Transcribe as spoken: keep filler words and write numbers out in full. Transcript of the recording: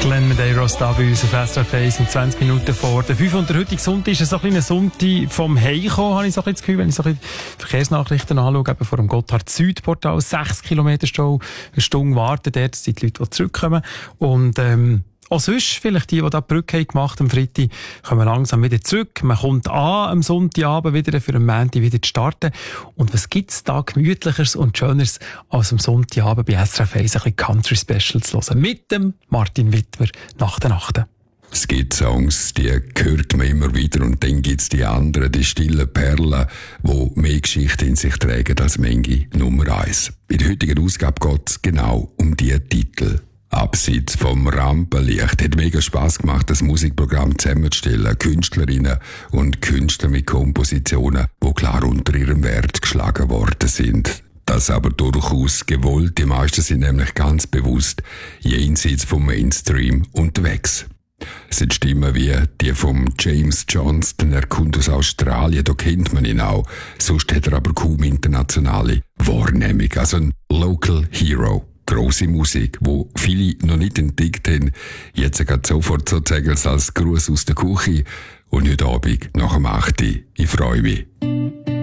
Glenn Medeiros da bei uns auf S R F eins um zwanzig Minuten vor der fünf. Und der heutige Sonntag ist so ein bisschen Sonntag vom Heimkommen, habe ich so ein bisschen das Gefühl, wenn ich so ein bisschen Verkehrsnachrichten anschaue, eben vor dem Gotthard-Süd-Portal, sechs Kilometer Stau, eine Stunde warten dort, sind die Leute, die zurückkommen. Und ähm, auch sonst, vielleicht die, die da die Brücke haben gemacht am Freitag, kommen langsam wieder zurück. Man kommt an am Sonntagabend wieder, für am Montag wieder zu starten. Und was gibt's da Gemütlicheres und Schöneres, als am Sonntagabend bei S R F eins ein bisschen Country Special zu hören? Mit dem Martin Wittmer nach der Nacht. Es gibt Songs, die hört man immer wieder, und dann gibt's die anderen, die stillen Perlen, die mehr Geschichte in sich tragen als Menge Nummer eins. In der heutigen Ausgabe geht's genau um diese Titel. Abseits vom Rampenlicht hat mega Spass gemacht, das Musikprogramm zusammenzustellen. Künstlerinnen und Künstler mit Kompositionen, die klar unter ihrem Wert geschlagen worden sind. Das aber durchaus gewollt. Die meisten sind nämlich ganz bewusst jenseits vom Mainstream unterwegs. Es sind Stimmen wie die vom James Johnston, er kommt aus Australien, da kennt man ihn auch. Sonst hat er aber kaum internationale Wahrnehmung. Also ein Local Hero. Grosse Musik, wo viele noch nicht entdeckt haben. Jetzt geht sofort sozusagen als Gruß aus der Küche. Und heute Abend nach dem acht. Ich freue mich.